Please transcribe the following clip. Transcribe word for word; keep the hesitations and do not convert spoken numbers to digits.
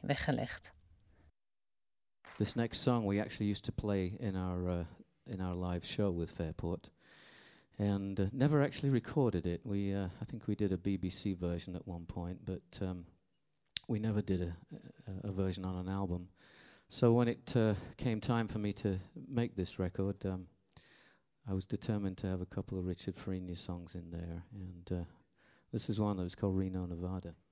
weggelegd. This next song we actually used to play in our uh, in our live show with Fairport, and uh, never actually recorded it. We uh, I think we did a B B C version at one point, but um, we never did a, a, a version on an album. So when it uh, came time for me to make this record, um, I was determined to have a couple of Richard Farina songs in there, and uh, this is one that was called Reno, Nevada.